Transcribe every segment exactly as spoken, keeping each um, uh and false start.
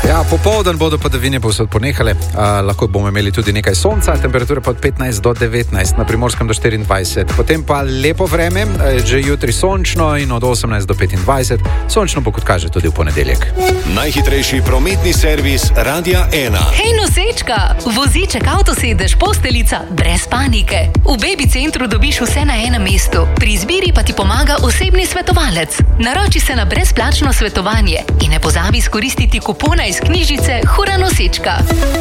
Ja, popoldan bodo padavine povsod ponehale, uh, lahko bomo imeli tudi nekaj sonca, temperature pa od petnajst do devetnajst, na Primorskem do štiriindvajset, potem pa lepo vreme, že jutri sončno in od osemnajst do petindvajset, sončno bo kot kaže tudi v ponedeljek. Najhitrejši prometni servis Radia ena. Hej nosečka, voziček, avtosedež, posteljica, brez panike. V Baby centru dobiš vse na enem mestu, pri izbiri pa ti pomaga osebni svetovalec. Naroči se na brezplačno svetovanje in ne pozabi izkoristiti kupona iz knjižice Hura nosečka.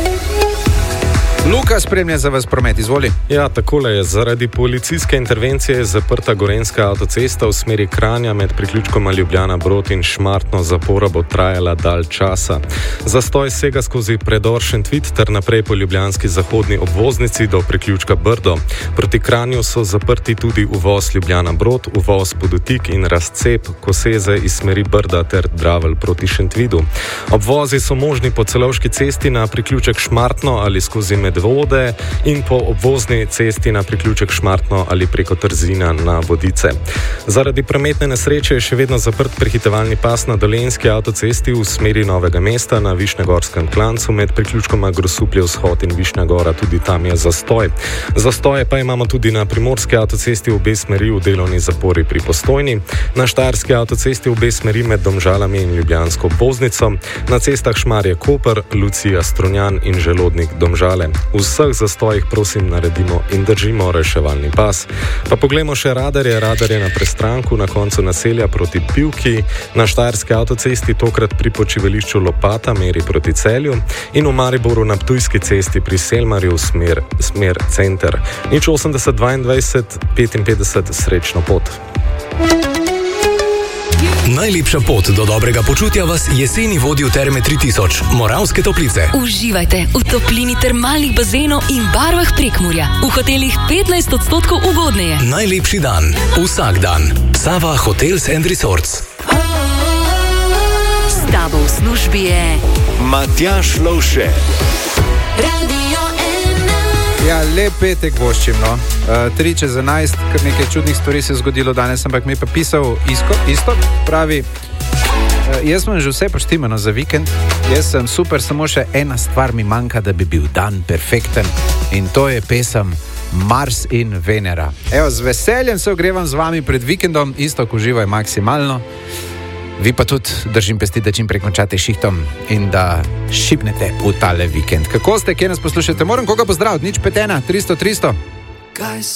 Luka spremlja za vas promet, izvoli. Ja, takole je. Zaradi policijske intervencije je zaprta Gorenjska avtocesta v smeri Kranja med priključkoma Ljubljana-Brod in Šmartno. Zapora bo trajala dalj časa. Zastoj sega skozi predor Šentvid ter naprej po ljubljanski zahodni obvoznici do priključka Brdo. Proti Kranju so zaprti tudi uvoz Ljubljana-Brod, uvoz Podutik in razcep Koseze iz smeri Brda ter Dravelj proti Šentvidu. Obvozi so možni po Celovški cesti na priključek Šmartno ali skozi Medvode in po obvozni cesti na priključek Šmartno ali preko Trzina na Vodice. Zaradi prometne nesreče je še vedno zaprt prehitevalni pas na Dolenjski avtocesti v smeri Novega mesta na Višnjegorskem klancu med priključkoma Grosuplje vzhod in Višnja Gora, tudi tam je zastoj. Zastoje pa imamo tudi na Primorski avtocesti v obe smeri v delovni zapori pri Postojni, na Štajerski avtocesti v obe smeri med Domžalami in Ljubljansko obvoznico, na cestah Šmarje-Koper, Lucija Strunjan in Želodnik Domžale. V vseh zastojih prosim naredimo in držimo reševalni pas. Pa poglejmo še radarje. Radarje na prestranku na koncu naselja proti Pivki, na Štajerski avtocesti tokrat pri počivališču Lopata meri proti Celju in v Mariboru na Ptujski cesti pri Selmarju smer, smer center. Nič osemdeset dvaindvajset petinpetdeset, srečno pot. Najlepša pot do dobrega počutja vas jeseni vodi v Terme tri tisoč, Moravske Toplice. Uživajte v toplini termalnih bazenov in barvah Prekmurja. V hotelih petnajst odstotkov ugodneje. Najlepši dan, vsak dan. Sava Hotels and Resorts. S tabo v službi je Matjaž Lovše. Ja, lep petek voščim, no. Uh, tri čez enajst, kar nekaj čudnih stvari se je zgodilo danes, ampak mi je pa pisal Isko, isto, pravi, uh, jaz sem že vse poštimano za vikend, jaz sem super, samo še ena stvar mi manjka, da bi bil dan perfekten in to je pesem Mars in Venera. Evo, z veseljem se ogrevam z vami pred vikendom, isto ko uživaj maksimalno. Vi pa tudi držim pesti, da čim prekončate šihtom in da šipnete v tale vikend. Kako ste, kje nas poslušate? Moram koga pozdraviti, nič pet ena, tristo tristo.